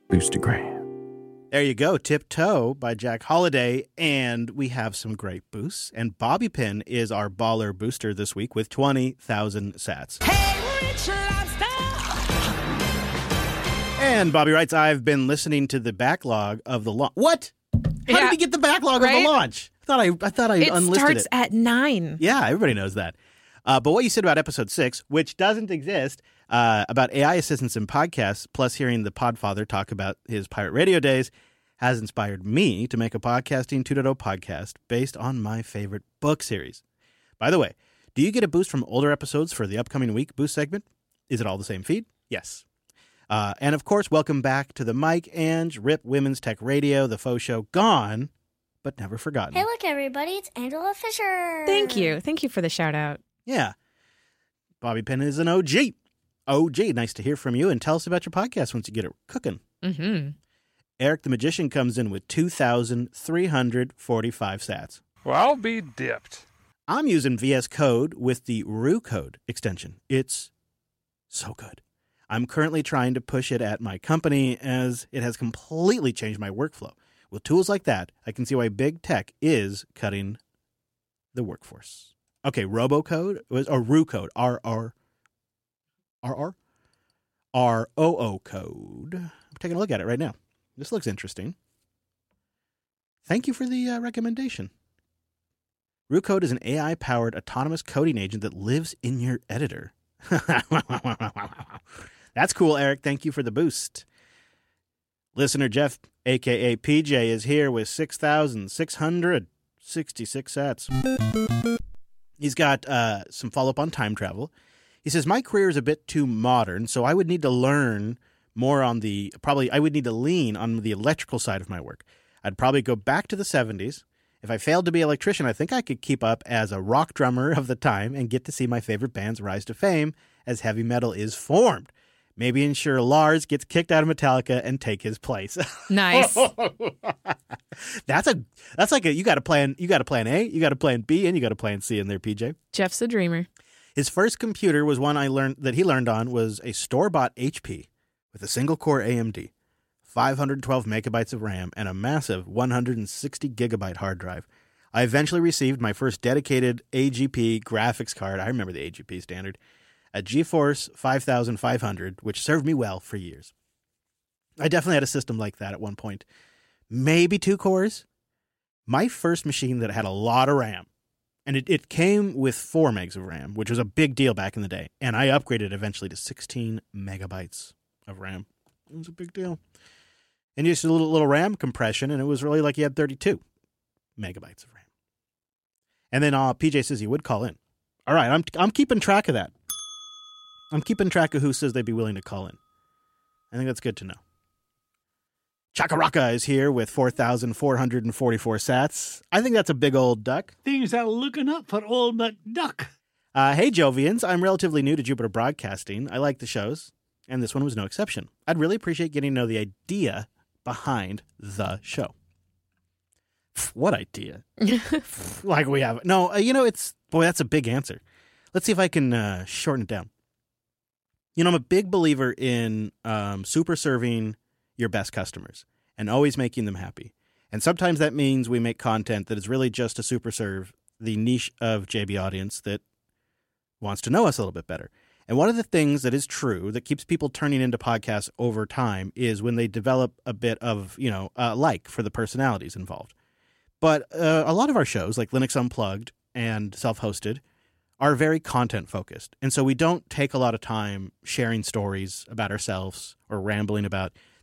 Boostergram. There you go, Tiptoe by Jack Holiday, and we have some great boosts. And Bobby Pin is our baller booster this week with 20,000 sats. Hey, Rich Lobster! And Bobby writes, I've been listening to the backlog of the launch. What? How did he get the backlog of the launch? I thought I unlisted it. It starts at 9. Yeah, everybody knows that. But what you said about episode 6, which doesn't exist, about AI assistants in podcasts, plus hearing the Podfather talk about his pirate radio days, has inspired me to make a Podcasting 2.0 podcast based on my favorite book series. By the way, do you get a boost from older episodes for the upcoming week boost segment? Is it all the same feed? Yes. And of course, welcome back to the Mike Ange Rip Women's Tech Radio, the faux show, gone, but never forgotten. Hey, look, everybody, it's Angela Fisher. Thank you. Thank you for the shout out. Yeah. Bobby Pin is an OG. OG, nice to hear from you. And tell us about your podcast once you get it cooking. Mm-hmm. Eric the Magician comes in with 2,345 sats. Well, I'll be dipped. I'm using VS Code with the Rue Code extension. It's so good. I'm currently trying to push it at my company as it has completely changed my workflow. With tools like that, I can see why big tech is cutting the workforce. Okay, Robocode or Rue Code, ROO code. I'm taking a look at it right now. This looks interesting. Thank you for the recommendation. Rue Code is an AI-powered autonomous coding agent that lives in your editor. That's cool, Eric. Thank you for the boost. Listener Jeff, a.k.a. PJ, is here with 6,666 sats. He's got some follow-up on time travel. He says, my career is a bit too modern, so I would need to learn more on I would need to lean on the electrical side of my work. I'd probably go back to the 70s. If I failed to be an electrician, I think I could keep up as a rock drummer of the time and get to see my favorite bands rise to fame as heavy metal is formed. Maybe ensure Lars gets kicked out of Metallica and take his place. Nice. That's like you got a plan. You got a plan A, you got a plan B, and you got a plan C in there, PJ. Jeff's a dreamer. His first computer was one he learned on was a store-bought HP with a single-core AMD, 512 megabytes of RAM, and a massive 160 gigabyte hard drive. I eventually received my first dedicated AGP graphics card. I remember the AGP standard. A GeForce 5500, which served me well for years. I definitely had a system like that at one point. Maybe 2 cores. My first machine that had a lot of RAM, and it came with 4 megs of RAM, which was a big deal back in the day. And I upgraded eventually to 16 megabytes of RAM. It was a big deal. And you used a little RAM compression, and it was really like you had 32 megabytes of RAM. And then PJ says he would call in. All right, I'm keeping track of that. I'm keeping track of who says they'd be willing to call in. I think that's good to know. Chakaraka is here with 4,444 sats. I think that's a big old duck. Things are looking up for old McDuck. Hey, Jovians. I'm relatively new to Jupiter Broadcasting. I like the shows, and this one was no exception. I'd really appreciate getting to know the idea behind the show. What idea? Like we have. No, that's a big answer. Let's see if I can shorten it down. I'm a big believer in super serving your best customers and always making them happy. And sometimes that means we make content that is really just to super serve the niche of JB audience that wants to know us a little bit better. And one of the things that is true that keeps people turning into podcasts over time is when they develop a bit of, like for the personalities involved. But a lot of our shows, like Linux Unplugged and Self-Hosted, are very content-focused. And so we don't take a lot of time sharing stories about ourselves or rambling about